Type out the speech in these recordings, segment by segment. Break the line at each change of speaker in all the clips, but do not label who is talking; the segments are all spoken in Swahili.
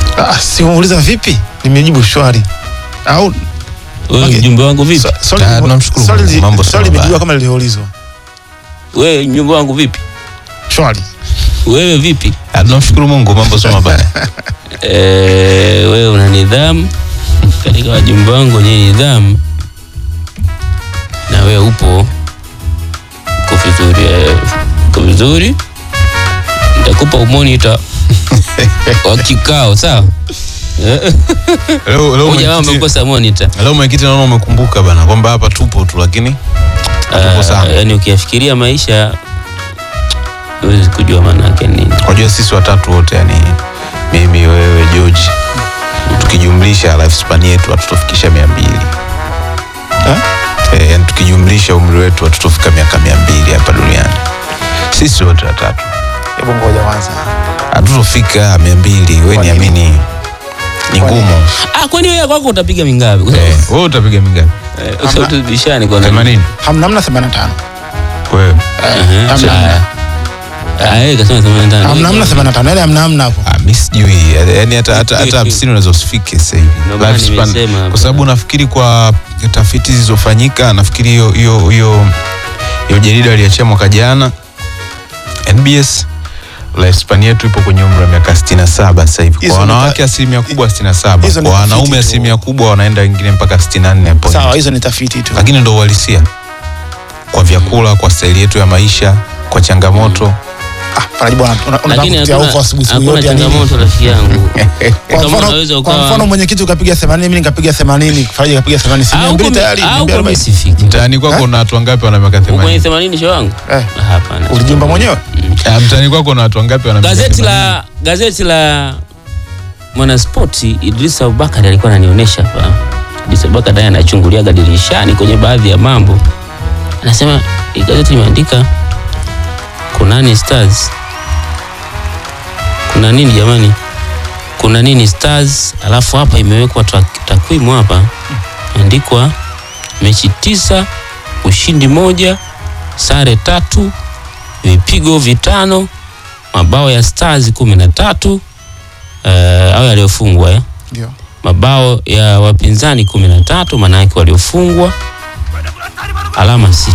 Si muuliza vipi? Nimejibu shwari. Au
wewe mjumbe wangu vipi?
Tunamshukuru mambo sawa. Swali nimejibu kama liliulizwa.
Wewe mjumbe wangu vipi?
Shwari.
Wewe vipi?
Tunamshukuru Mungu mambo sawa mabaya.
Wewe una nidhamu katika wajumbe wangu wenye nidhamu, na wewe upo kwa vizuri. Nitakupa monitor wa kikao, sawa?
Leo
jamaa amekosa monitor.
Leo mwenyekiti, naona umekumbuka bana kwamba hapa tupo tu, lakini tupo sana.
Yani ukifikiria maisha huwezi kujua maana yake nini.
Unajua sisi watatu wote, yani mimi, wewe, George, tukijumlisha lifespan yetu hatutofikisha 200. Yani tukijumlisha umri wetu hatutofika miaka 200 hapa duniani. Sisi wote watatu.
Hebu ngoja kwanza.
Hatutofika 200, wewe niamini. Ni ngumu.
Kwani wewe kwako utapiga mingapi?
Wewe utapiga mingapi?
Sauti bishani kwa
80.
Hamna 85.
Wewe.
Kasema 85.
Hamna 85. Ile hamna hapo.
Mimi sijui. Yaani hata 50 unaweza usifike sasa hivi. Kwa sababu nafikiri kwa tafiti zilizofanyika, nafikiri hiyo jarida aliachia mwaka jana NBS, lifespan yetu ipo kwenye umri wa miaka 67 sasa hivi. Kwa wanawake asilimia kubwa 67, kwa wanaume asilimia kubwa wanaenda wengine mpaka 64 hapo.
Sawa, hizo ni tafiti tu.
Lakini ndio uhalisia. Kwa vyakula, kwa staili yetu ya maisha, kwa changamoto.
Faraji bwana, unakutia huko asubuhi yote yani.
Changamoto rafiki yangu.
Kwa mfano mwenyekiti ukapiga 80, mimi nikapiga 80, Faraji kapiga 80, si 200 tayari.
Mtaani kwako una watu wangapi wana miaka 80?
Uko 80 show wangu? Hapana.
Ulijimba mwenyewe?
Mtaani kwako una watu wangapi wana miaka 80?
Gazeti la Mwanaspoti, Idrisa Abubakar alikuwa ananionyesha hapa. Idrisa Abubakar ndiye anachungulia dirishani kwenye baadhi ya mambo. Anasema gazeti limeandika Kunani Stars. Kuna nini jamani? Kuna nini Stars? Alafu hapa imewekwa takwimu hapa. Andikwa mechi 9, ushindi 1, sare 3, vipigo 5, mabao ya Stars 13, au yaliyofungwa
Ndio.
Mabao ya wapinzani 13, maana yake waliofungwa. Alama 6.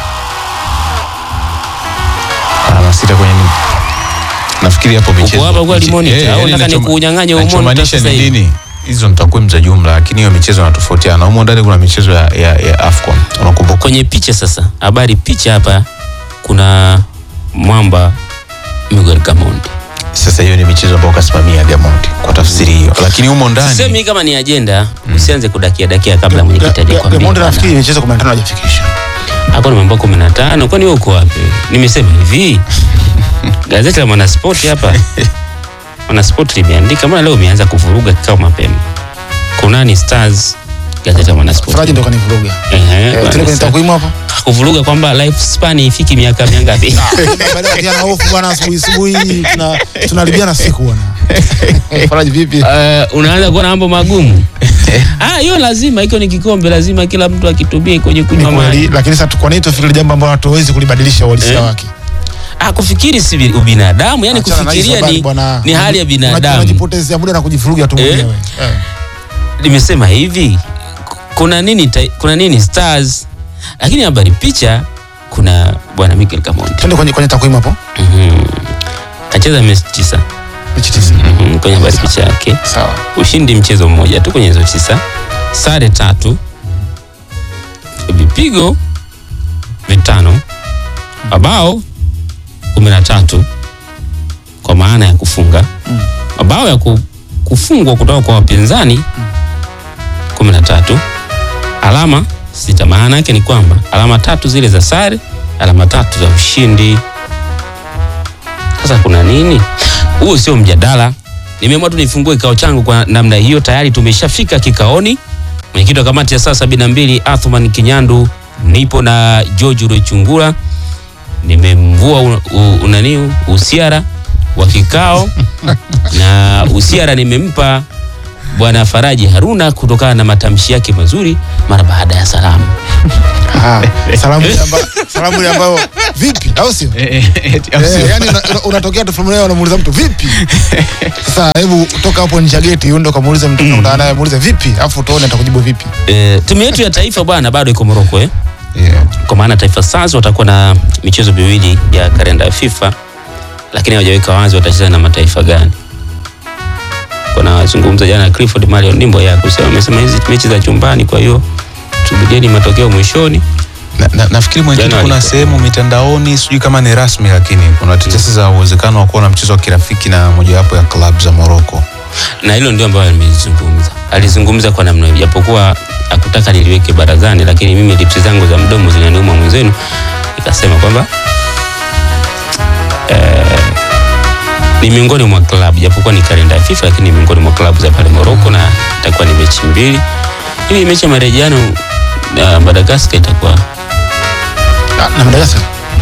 Alama 6 kwenye nini? Nafikiri hapo michezo.
Uko hapa kwa monitor au nataka nikunyang'anye monitor sasa hivi.
Hizo ni takwimu za jumla, lakini hiyo michezo inatofautiana. Humo ndani kuna michezo ya AFCON. Unakumbuka?
Kwenye picha sasa. Habari picha hapa kuna mwamba Miguel Gamondi.
Sasa hiyo ni michezo ambayo kasimamia Gamondi kwa tafsiri hiyo. Lakini humo ndani
sema kama ni agenda, usianze kudakia kabla mwenyekiti ajakwambia.
Gamondi nafikiri michezo 15 hajafikisha.
Hapo ni mambo 15. Kwani wewe uko wapi? Nimesema hivi. Gazeti la Mwanaspoti hapa. Mwanaspoti limeandika, mbona leo umeanza kuvuruga kikao mapema? Kunani Stars, gazeti la Mwanaspoti.
Faraji ndo kanivuruga. Tuna kwenye takwimu hapo.
Kuvuruga kwamba lifespan ifiki miaka mingapi?
Baada ya hofu bwana, asubuhi tunalibiana siku bwana. Faraji vipi?
Unaanza kuona mambo magumu. Hiyo lazima, hiyo ni kikombe, lazima kila mtu akitumie kwenye kunywa maji.
Lakini sasa kwa nini tufikiri jambo ambalo hatuwezi kulibadilisha uhalisia wake?
Kufikiri si ubinadamu, yani kufikiria ni hali ya binadamu.
Unajipotezea muda na kujivuruga tu mwenyewe.
Nimesema hivi, kuna nini Stars, lakini habari picha kuna bwana Miguel Gamondi.
Twende kwenye takwimu hapo.
Kacheza mechi 9.
Mechi 9.
Kwenye habari picha yake.
Sawa.
Ushindi mchezo mmoja tu kwenye hizo 9. Sare 3. Vipigo 5. Mabao 13 kwa maana ya kufunga. Mabao ya kufungwa kutoka kwa wapinzani 13. Alama 6. Maana yake ni kwamba alama 3 zile za sare, alama 3 za ushindi. Sasa kuna nini? Huo sio mjadala. Nimeamua tu nifungue kikao changu kwa namna hiyo. Tayari tumeshafika kikaoni. Mwenyekiti wa kamati ya saa 72 Athman Kinyandu, nipo na George Rochungura. Nimemvua usiara wa kikao na usiara nimempa bwana Faraji Haruna kutokana na matamshi yake mazuri mara baada ya salamu.
Salamu ambayo vipi, au sio?
Au sio?
Yani unatokea tu familia unamuuliza mtu vipi. Sasa hebu toka hapo nje geti uende kumuuliza mtu na naye muulize vipi, afu utaona atakujibu vipi.
Timu yetu ya taifa bwana bado iko Morocco Kwa maana Taifa Stars watakuwa na michezo miwili ya kalenda ya FIFA, lakini hawajaweka wazi watacheza na mataifa gani. Kuna zungumza jana Clifford Marion Nimbo amesema hizi mechi za chumbani, kwa hiyo tubigeni matokeo mwishoni.
Nafikiri mwenyewe kuna sehemu mitandaoni sijui kama ni rasmi, lakini kuna tetesi za uwezekano wa kuwa na mchezo wa kirafiki na mojawapo ya club za Morocco.
Na hilo ndio ambalo alizungumza kwa namna hiyo, japokuwa hakutaka niliweke barazani, lakini mimi lipsi zangu za mdomo zinaniuma mwenzenu, nikasema kwamba ni miongoni mwa club, japokuwa ni kalenda ya FIFA, lakini miongoni mwa club za pale Morocco, na itakuwa ni mechi mbili. Hii mechi ya marejano na Madagascar itakuwa
na Madagascar.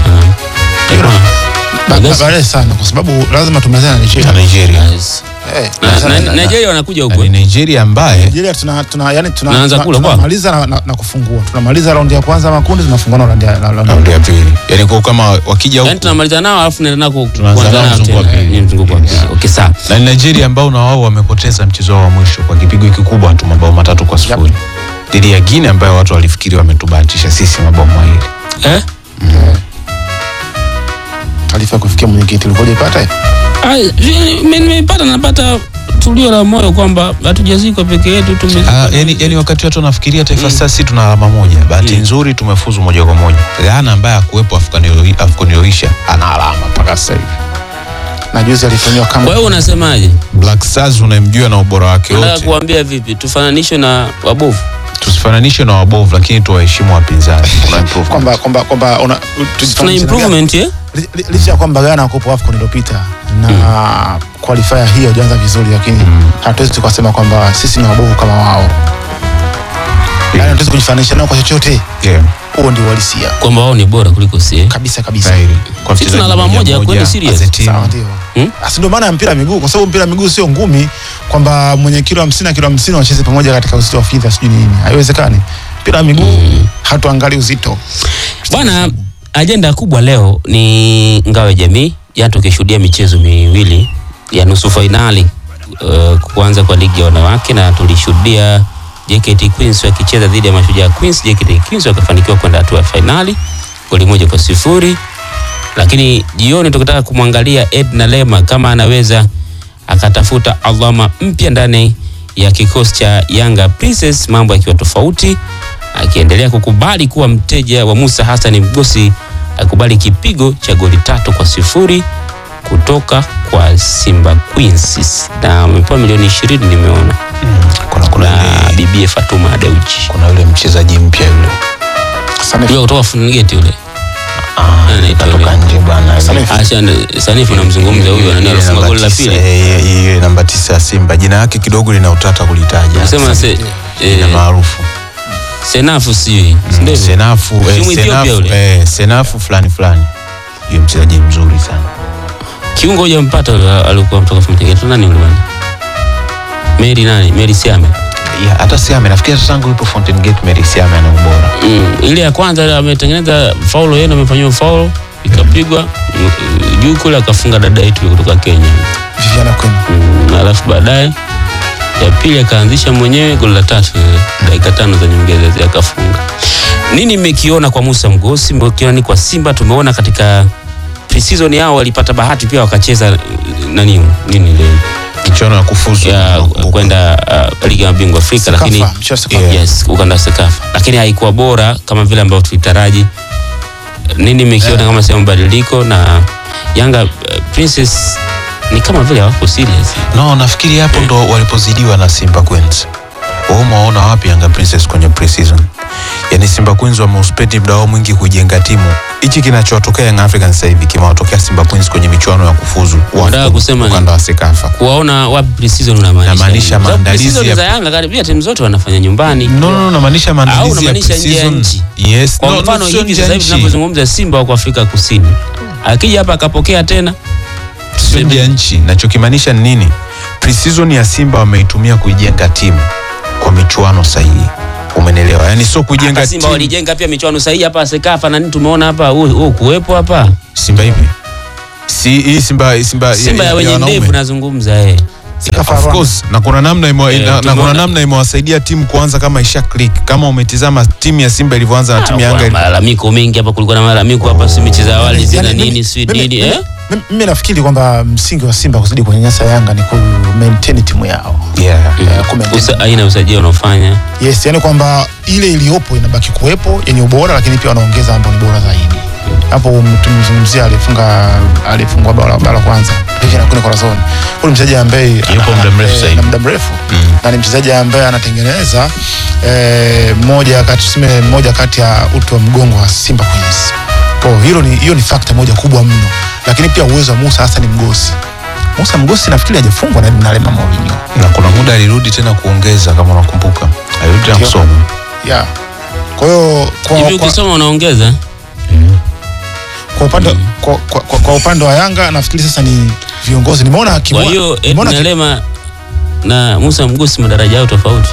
Baadaye sana kwa sababu lazima tumezana na Nigeria.
Nigeria wanakuja huko.
Ni Nigeria ambaye
Nigeria tunamaliza na kufungua. Tunamaliza raundi ya kwanza makundi, tunafungua raundi
ya pili. Yaani kwa kama wakija huko
tunamaliza nao alafu naenda nako kuanza nao tena mzunguko wa pili. Okay sawa.
Na Nigeria ambao na wao wamepoteza mchezo wa mwisho kwa kipigo kikubwa tu, mabao 3-0. Dhidi ya Guinea ambayo watu walifikiri wametubahatisha sisi mabao mawili.
Taarifa kufikia mwenyekiti ulipopata?
Napata tulio la moyo kwamba hatujazikwa peke yetu
yani wakati watu wanafikiria Taifa Stars sisi tuna alama moja. Bahati nzuri tumefuzu moja kwa moja. Ghana ambaye hakuwepo AFCON iliyoisha ana alama mpaka sasa hivi.
Na juzi alifanywa kama.
Wewe unasemaje?
Black Stars unamjua na ubora wake wote.
Nataka kuambia vipi? Tufananishwe na wabovu?
Tusifananishe na wabovu, lakini tuwaheshimu wapinzani. Kuna improvement.
Kwamba
tuna improvement
licha kwamba Ghana wako AFCON iliyopita na qualifier hiyo haijaanza vizuri, lakini hatuwezi tukasema kwamba sisi ni wabovu kama wao. Yaani hatuwezi kujifananisha nao kwa chochote. Huo ndio walisia.
Kwamba wao ni bora kuliko sisi.
Kabisa.
Kwa sisi tuna alama moja kweli serious.
Sawa ndio. Ndio maana ya mpira miguu, kwa sababu mpira miguu sio ngumi kwamba mwenye kilo 50 na kilo 50 wacheze pamoja katika uzito wa fedha sijui nini. Haiwezekani. Mpira miguu hatuangalii uzito.
Bwana, ajenda kubwa leo ni ngao ya jamii. Jana tukishuhudia michezo miwili ya nusu finali kuanza kwa ligi ya wanawake, na tulishuhudia JKT Queens wakicheza dhidi ya Mashujaa Queens. JKT Queens wakafanikiwa kwenda hatua ya finali goli 1-0. Lakini jioni tukataka kumwangalia Edna Lema kama anaweza akatafuta alama mpya ndani ya kikosi cha Yanga Princess, mambo yakiwa tofauti, akiendelea kukubali kuwa mteja wa Musa Hassan Mgosi, akubali kipigo cha goli 3-0 kutoka kwa Simba Queens, na amepewa milioni 20 nimeona. Kuna bibi Fatuma Deuji.
Kuna yule mchezaji mpya yule.
Yule kutoka Funigeti yule.
Kutoka nje bwana.
Sanifu namzungumza huyo, anani alifunga goli la pili.
Yeye namba 9 Simba. Jina yake kidogo lina utata kulitaja.
Nasema
ni maarufu.
Senafu sio. Ndio.
Senafu fulani. Yule mchezaji mzuri sana.
Kiungo hujampata alikuwa kutoka Funigeti. Nani yule bwana? Mary Siame.
Hata Siame nafikiri tangu yupo Fountain Gate Mary Siame ana ubora.
Ile ya kwanza ametengeneza faulo yeye, amefanywa faulo ikapigwa juu kule, akafunga dada yetu kutoka Kenya
Viviana Kwenu.
Alafu baadaye ya pili akaanzisha mwenyewe goli la 3 dakika 5 za nyongeza akafunga. Nini mmekiona kwa Musa Mgosi? Mmekiona ni kwa Simba? Tumeona katika pre-season yao walipata bahati pia wakacheza nini leo
michuano ya kufuzu
kwenda ligi ya mabingwa Afrika, lakini ukanda Sekafa, lakini haikuwa bora kama vile ambavyo tulitaraji. Nini mmekiona kama sema mabadiliko? Na Yanga Princess ni kama vile hawako serious.
No, nafikiri hapo ndo walipozidiwa na Simba Queens. Wao maona wapi Yanga Princess kwenye pre-season? Yaani Simba Queens wameuspend muda wao mwingi kujenga timu. Hichi kinachotokea Young Africans sasa hivi kimewatokea Simba Queens kwenye michuano ya kufuzu.
Nataka kusema
ukanda wa Sekafa.
Kuwaona wapi pre-season unamaanisha
maandalizi
ya Yanga karibia timu zote wanafanya nyumbani.
No, namaanisha maandalizi ya pre-season. Yes.
Kwa mfano hivi sasa hivi tunapozungumza Simba wako Afrika Kusini. Akija hapa akapokea tena
sio ya nchi. Nachokimaanisha ni nini? Pre-season ya Simba wameitumia kuijenga timu kwa michuano sahihi. Umenelewa? Yani sio kujenga
Simba walijenga pia michuano sahihi hapa Sekafa na nini tumeona hapa kuwepo hapa.
Simba ipi? Hii Simba
ya wenye ndevu nazungumza
Of course, na kuna namna imewasaidia timu kuanza kama isha click. Kama umetizama timu ya Simba ilivyoanza na timu ya Yanga,
malalamiko mengi hapa, kulikuwa na malalamiko hapa, si mechi za awali zina nini nini
Mimi nafikiri kwamba msingi wa Simba kuzidi kunyanyasa Yanga ni ku maintain timu yao.
Aina usajili unaofanya.
Yes, yani kwamba ile iliyopo inabaki kuwepo yenye ubora, lakini pia wanaongeza ambao ni bora zaidi. Hapo mtumzungumzia alifungwa bao la kwanza hivi na kuna Corazon. Huyu mchezaji ambaye
yupo muda mrefu
na ni mchezaji ambaye anatengeneza moja kati ya uti wa mgongo wa Simba Queens. Kwa hiyo ni factor moja kubwa mno. Lakini pia uwezo wa Musa Hassan Mgosi nafikiri hajafungwa na Lema Mourinho.
Na kuna muda alirudi tena kuongeza, kama unakumbuka. Alirudi tena kusoma.
Yeah. Kwa hiyo
hivi ukisoma unaongeza.
Kwa upande wa Yanga nafikiri sasa ni viongozi. Nimeona
kwa hiyo Lema na Musa Mgosi madaraja yao tofauti.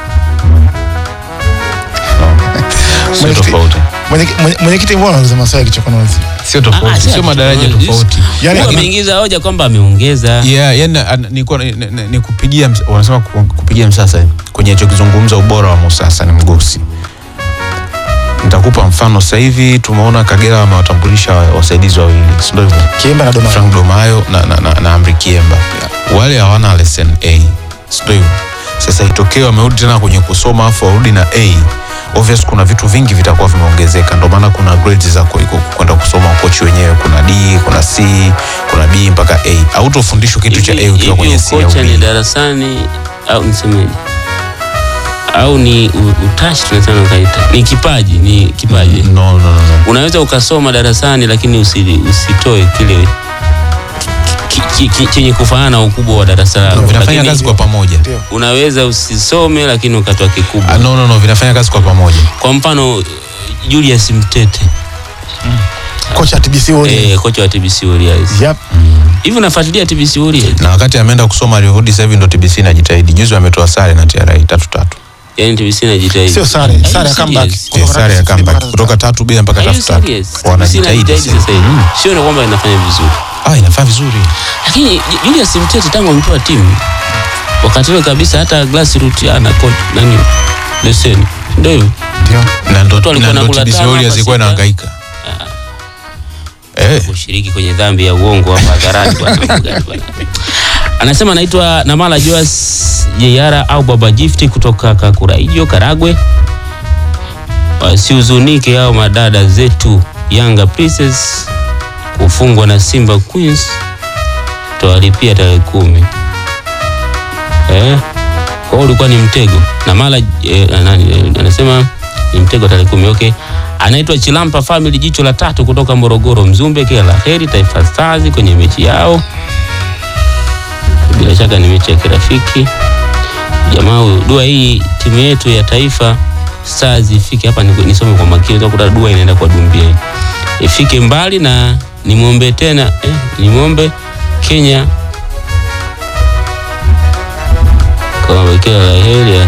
Sio tofauti.
Mwenyekiti mbona anauliza maswali kichokonozi?
Sio tofauti, sio madaraja tofauti.
Yani ameingiza hoja kwamba ameongeza.
Yani ni kupigia, wanasema kupigia msasa kwenye hicho kizungumza ubora wa Musa Hassan Mgosi. Nitakupa mfano sasa hivi tumeona Kagera wamewatambulisha wasaidizi wawili. Sio hivyo?
Kiemba na Domayo.
Frank Domayo na Amri Kiemba. Wale hawana lesson A. Sio hivyo? Sasa itokeo wamerudi tena kwenye kusoma afu warudi na A. Obviously kuna vitu vingi vitakuwa vimeongezeka, ndio maana kuna grades za kwenda kusoma coach wenyewe, kuna D, kuna C, kuna B mpaka A. Hautofundishwa kitu cha A ukiwa kwenye C au B.
Coach ni darasani au nisemeje? Au ni utashi tunasema kaita. Ni kipaji.
No.
Unaweza ukasoma darasani lakini usitoe kile chenye kufanana ukubwa wa darasa lako.
Vinafanya kazi kwa pamoja.
Unaweza usisome lakini ukatoa kikubwa.
No, vinafanya kazi kwa pamoja.
Kwa mfano Julius Mtete.
Kocha wa TBC Warriors.
Kocha wa TBC Warriors.
Yep.
Hivi unafuatilia TBC Warriors?
Na wakati ameenda kusoma alirudi, sasa hivi ndo TBC inajitahidi. Juzi ametoa sare na TRA 3-3.
Yaani TBC inajitahidi.
Sio sare ya comeback.
Sare ya comeback kutoka 3 bila mpaka 3-3.
Wanajitahidi sasa hivi. Sio ni kwamba inafanya vizuri.
Inafanya vizuri.
Lakini Julius Mtete tangu amepewa timu wakati ule kabisa hata Grassroots ana coach nani leseni. Ndio.
Na ndo TBC Warriors ilikuwa inahangaika.
Kushiriki kwenye dhambi ya uongo hapa hadharani bwana. Anasema anaitwa Namala Joas Jeyara au Baba Gift kutoka Kakuraijo, Karagwe. Wasihuzunike hao madada zetu Yanga Princess kufungwa na Simba Queens. Tuwalipia tarehe 10. Kwa hiyo ulikuwa ni mtego. Namala anasema ni mtego tarehe 10. Okay. Anaitwa Chilampa Family jicho la 3 kutoka Morogoro Mzumbe. Kila la heri Taifa Stars kwenye mechi yao. Bila shaka ni mechi ya kirafiki. Jamaa, dua hii timu yetu ya Taifa Stars ifike hapa, nisome kwa makini utakuta dua inaenda kwa Dumbia. Ifike mbali na nimwombe tena nimwombe Kenya kwa kila la heri.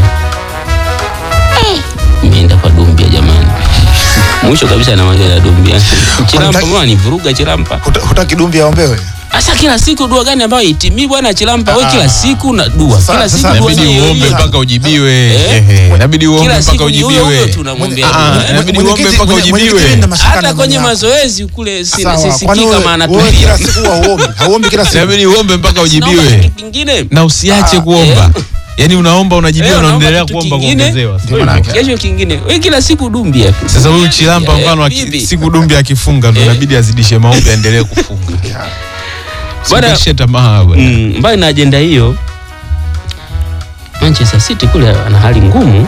Imeenda kwa Dumbia jamani. Mwisho kabisa na magari ya Dumbia. Chilampa mwana ni vuruga Chilampa.
Hutaki Dumbia aombewe?
Asa kila siku dua gani ambayo itimii bwana Chilampa? Wewe kila siku na dua. Kila siku dua
inabidi uombe mpaka ujibiwe. Inabidi uombe mpaka ujibiwe. Inabidi uombe mpaka ujibiwe.
Hata kwenye mazoezi kule sisikii kama anatulia.
Kila siku hauombi kila siku.
Inabidi uombe mpaka ujibiwe. Na usiache kuomba. Yaani unaomba unajibiwa na unaendelea kuomba kuongezewa.
Kesho kingine. Wewe kila siku Dumbia.
Sasa huyu Chilampa mfano siku Dumbia akifunga ndio inabidi azidishe maombi aendelee kufunga. Bwana tamaa bwana.
Mbali na ajenda hiyo, Manchester City kule ana hali ngumu.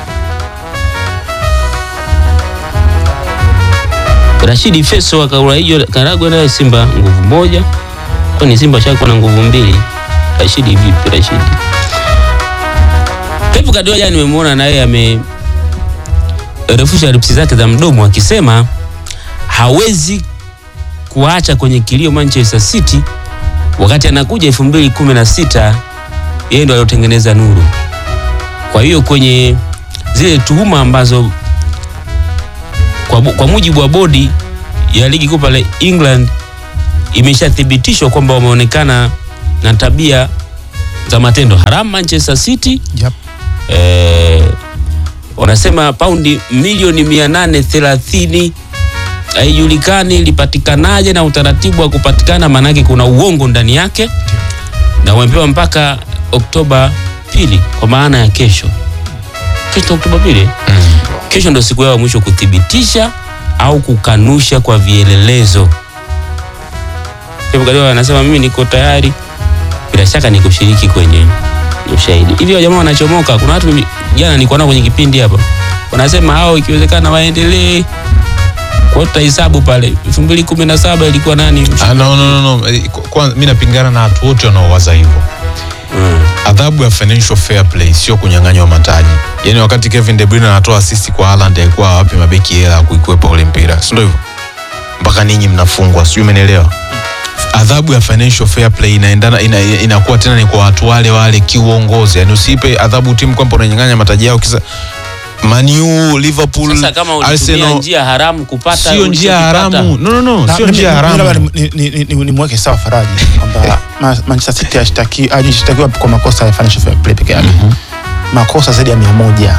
Rashidi Feso wa Kauraijo Karagwe na Simba nguvu moja. Kwani Simba shaka na nguvu mbili. Rashidi vipi Rashidi? Pep Guardiola nimemwona na yeye amerefusha lipsi zake za mdomo akisema hawezi kuacha kwenye kilio Manchester City wakati anakuja 2016 yeye ndo aliotengeneza nuru. Kwa hiyo kwenye zile tuhuma ambazo kwa mujibu wa bodi ya ligi kuu pale England imeshathibitishwa kwamba wameonekana na tabia za matendo haramu Manchester City.
Yep.
Wanasema paundi milioni 830 haijulikani ilipatikanaje na utaratibu wa kupatikana, manake kuna uongo ndani yake. Na wamepewa mpaka Oktoba 2 kwa maana ya kesho. Kesho Oktoba 2. Kesho ndio siku yao mwisho kuthibitisha au kukanusha kwa vielelezo. Kwa anasema mimi niko tayari, bila shaka niko shiriki kwenye ushahidi. Hivi jamaa wanachomoka. Kuna watu jana nilikuwa nao kwenye kipindi hapa, wanasema hao ikiwezekana waendelee kwa hesabu pale 2017 ilikuwa nani?
No. Kwa mimi napingana na watu wote wanaowaza hivyo. Adhabu ya financial fair play sio kunyang'anywa mataji. Yaani wakati Kevin De Bruyne anatoa assist kwa Haaland alikuwa wapi mabeki hela kuikwepa ule mpira? Si ndio hivyo? Mpaka ninyi mnafungwa, sio umenielewa? Adhabu ya financial fair play inakuwa tena ni kwa watu wale kiuongozi. Yaani usipe adhabu timu kwamba unanyang'anya mataji yao kisa Man U, Liverpool,
sasa kama ulitumia njia haramu kupata,
sio njia haramu. No, sio njia haramu.
Ni mweke sawa Faraji kwamba Manchester City hashtakiwa kwa makosa ya financial fair play peke yake. Makosa zaidi ya 100.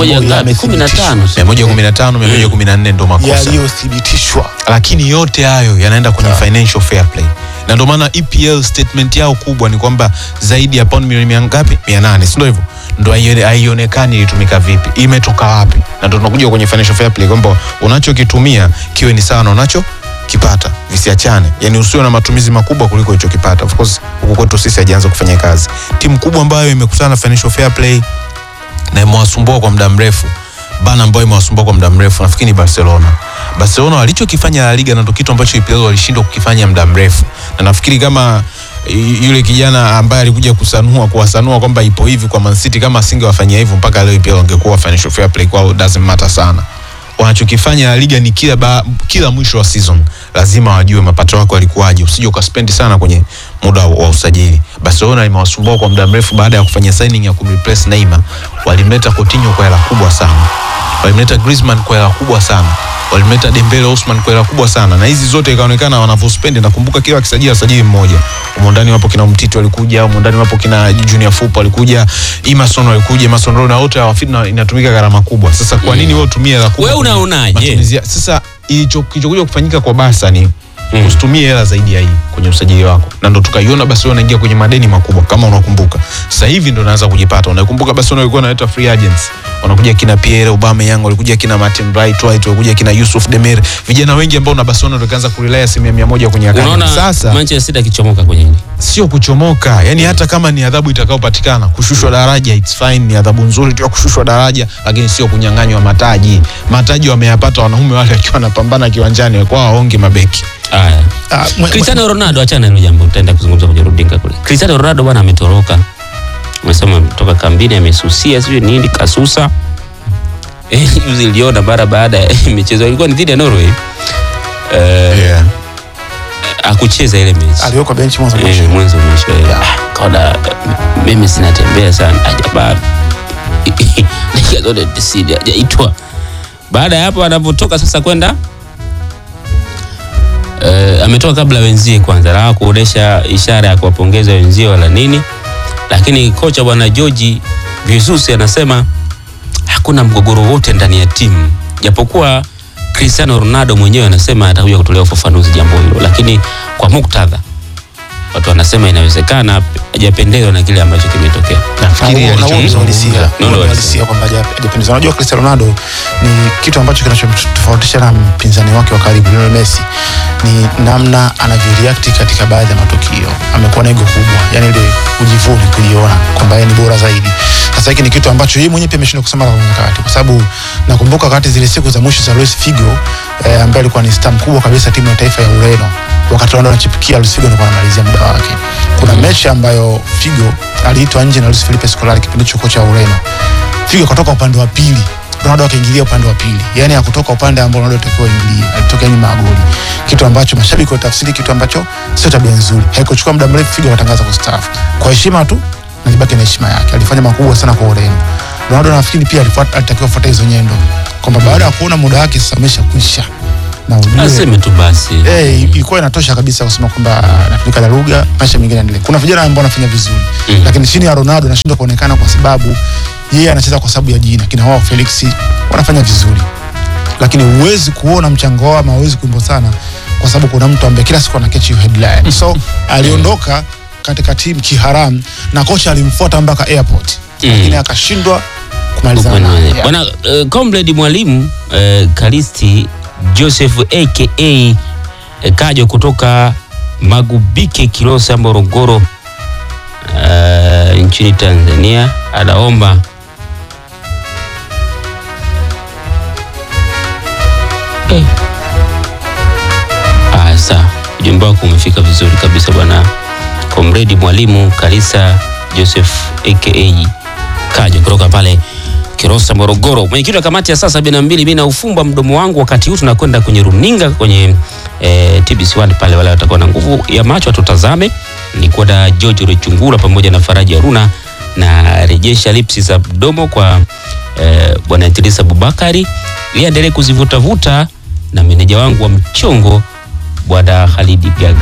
114 ndo makosa
yaliyothibitishwa, lakini yote hayo yanaenda kwenye financial fair play. Na ndio maana EPL statement yao kubwa ni kwamba zaidi ya pound milioni ngapi? 800, si ndio hivyo? Ndio haionekani ilitumika vipi, imetoka wapi. Na ndio tunakuja kwenye financial fair play kwamba unachokitumia kiwe ni sawa na unachokipata, visiachane. Yaani usiwe na matumizi makubwa kuliko ulichokipata. Of course huko kwetu sisi haijaanza kufanya kazi. Timu kubwa ambayo imekutana na financial fair play na imewasumbua kwa muda mrefu, bana ambayo imewasumbua kwa muda mrefu, nafikiri ni Barcelona walichokifanya La Liga na ndio kitu ambacho EPL walishindwa kukifanya muda mrefu. Na nafikiri kama yule kijana ambaye alikuja kuwasanua kwamba ipo hivi kwa Man City, kama asingewafanyia hivyo mpaka leo EPL wangekuwa financial fair play kwao, doesn't matter sana. Wanachokifanya La Liga ni kila mwisho wa season lazima wajue mapato yako yalikuwaje, usije ukaspendi sana kwenye muda wa usajili. Barcelona imewasumbua kwa muda mrefu. Baada ya kufanya signing ya kumreplace Neymar, walimleta Coutinho kwa hela kubwa sana, walimleta Griezmann kwa hela kubwa sana, walimleta Dembele, Ousmane kwa hela kubwa sana, na hizi zote ikaonekana wanavospendi. Nakumbuka kila kisajili mmoja, umondani wapo kina Umtiti walikuja, umondani wapo kina Junior Fupa walikuja, Emerson walikuja, Emerson Rowe, na wote hawafidna, inatumika gharama kubwa. Sasa kwa nini wewe utumie hela kubwa?
Wewe unaonaje? Sasa
ilichokuja kufanyika kwa Barca ni usitumie hela zaidi ya hii kwenye usajili wako. Na ndo tukaiona basi wanaingia kwenye madeni makubwa, kama unakumbuka. Sasa hivi ndo naanza kujipata. Unakumbuka basi walikuwa wanaleta free agents. Wanakuja kina Pierre Aubameyang, walikuja kina Martin Bright White, walikuja kina Yusuf Demir. Vijana wengi ambao na Barcelona ndio kaanza kurely 100% kwenye akademi. Sasa
Manchester City akichomoka kwenye hili.
Sio kuchomoka. Yaani hata kama ni adhabu itakayopatikana, kushushwa daraja, it's fine, ni adhabu nzuri tu kushushwa daraja, lakini sio kunyang'anywa mataji. Mataji wameyapata wanaume wale wakiwa wanapambana kiwanjani, kwa waonge mabeki.
Haya. Cristiano Ronaldo, achana hilo jambo, tutaenda kuzungumza kwenye Rudinga kule. Cristiano Ronaldo bwana ametoroka. Umesema kutoka kambini, amesusia sio nini kasusa. Juzi niliona baada ya michezo ilikuwa ni dhidi ya Norway. Akucheza ile mechi.
Aliweka benchi mwanzo
mwisho. Kaona mimi sinatembea sana. Ajaba. Dakika zote disidi hajaitwa. Baada ya hapo anapotoka sasa kwenda ametoka kabla wenzie kwanza, na kuonesha ishara ya kuwapongeza wenzie wala nini. Lakini kocha bwana Jorge Jesus anasema hakuna mgogoro wote ndani ya timu, japokuwa Cristiano Ronaldo mwenyewe anasema atakuja kutolea ufafanuzi jambo hilo, lakini kwa muktadha watu wanasema inawezekana hajapendezwa na kile ambacho kimetokea.
Nafikiri alichomalizia kwamba hajapendezwa. Unajua Cristiano Ronaldo ni kitu ambacho kinachomtofautisha na mpinzani wake wa karibu Lionel Messi ni namna anavyoreact katika baadhi ya matukio. Amekuwa na ego kubwa, yani ile kujivuni kujiona kwamba yeye ni bora zaidi. Sasa hiki ni kitu ambacho yeye mwenyewe pia ameshindwa kusema kwa wakati, kwa sababu nakumbuka wakati zile siku za mwisho za Luis Figo ambaye alikuwa ni star mkubwa kabisa timu ya taifa ya Ureno, wakati Ronaldo anachipukia, Luis Figo alikuwa anamalizia muda wake. Kuna mechi ambayo Figo aliitwa nje na Luis Felipe Scolari, kipindi cha kocha wa Ureno. Figo kutoka upande wa pili, Ronaldo akaingilia upande wa pili. Yaani hakutoka upande ambao Ronaldo alitakiwa ingilie, alitoka nyuma ya goli. Kitu ambacho mashabiki watafsiri kitu ambacho sio tabia nzuri. Haikuchukua muda mrefu Figo akatangaza kustaafu. Kwa heshima tu na libaki na heshima yake. Alifanya makubwa sana kwa Ureno. Ronaldo nafikiri pia alitakiwa kufuata hizo nyendo kwamba baada ya kuona muda wake sasa umeshakwisha na
aseme tu basi
ilikuwa inatosha kabisa kusema kwamba natumika La Liga, maisha mengine yaendelee. Kuna vijana ambao wanafanya vizuri lakini chini ya Ronaldo anashindwa kuonekana kwa sababu yeye anacheza kwa sababu ya jina. Kina wao Felix wanafanya vizuri lakini huwezi kuona mchango wao ama huwezi kuimba sana kwa sababu kuna mtu ambaye kila siku ana catch you headline. So aliondoka katika timu kiharamu na kocha alimfuata mpaka airport lakini akashindwa kumalizana naye.
Bwana comrade mwalimu Kalisti Joseph aka Kajo kutoka Magubike Kilosa Morogoro nchini Tanzania anaomba sasa ujumbe wako umefika vizuri kabisa bwana comrade mwalimu Kalisa Joseph aka Kajo kutoka pale Kilosa Morogoro. Mwenyekiti wa kamati ya saa 72 mimi na ufumba mdomo wangu wakati huu tunakwenda kwenye runinga kwenye TBC1 pale wale watakuwa na nguvu ya macho tutazame ni kwa George Rechungura pamoja na Faraji Haruna na rejesha lipsi za mdomo kwa bwana Idrisa Abubakari ili endelee kuzivuta vuta na meneja wangu wa mchongo bwana Khalidi Gaga.